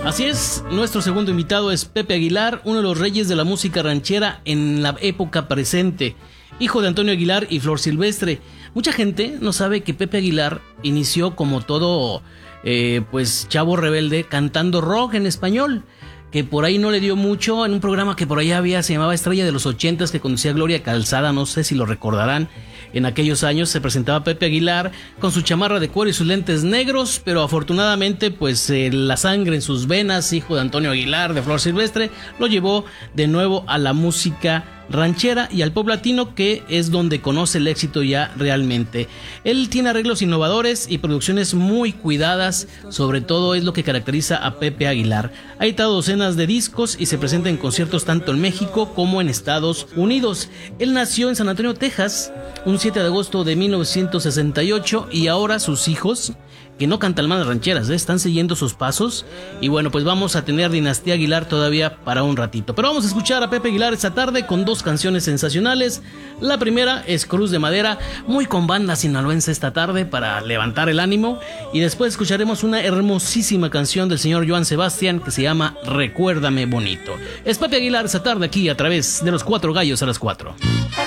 Así es, nuestro segundo invitado es Pepe Aguilar, uno de los reyes de la música ranchera en la época presente, hijo de Antonio Aguilar y Flor Silvestre. Mucha gente no sabe que Pepe Aguilar inició como todo pues chavo rebelde cantando rock en español, que por ahí no le dio mucho en un programa que por ahí había, se llamaba Estrella de los 80s, que conducía Gloria Calzada, no sé si lo recordarán. En aquellos años se presentaba Pepe Aguilar con su chamarra de cuero y sus lentes negros, pero afortunadamente pues la sangre en sus venas, hijo de Antonio Aguilar, de Flor Silvestre, lo llevó de nuevo a la música ranchera y al pop latino, que es donde conoce el éxito ya realmente. Él tiene arreglos innovadores y producciones muy cuidadas, sobre todo es lo que caracteriza a Pepe Aguilar. Ha editado docenas de discos y se presenta en conciertos tanto en México como en Estados Unidos. Él nació en San Antonio, Texas, un 7 de agosto de 1968, y ahora sus hijos, que no cantan más rancheras, están siguiendo sus pasos. Y bueno, pues vamos a tener Dinastía Aguilar todavía para un ratito, pero vamos a escuchar a Pepe Aguilar esta tarde con dos canciones sensacionales. La primera es Cruz de Madera, muy con banda sinaloense esta tarde para levantar el ánimo, y después escucharemos una hermosísima canción del señor Joan Sebastián que se llama Recuérdame Bonito. Es Pepe Aguilar esta tarde aquí a través de Los Cuatro Gallos a las 4.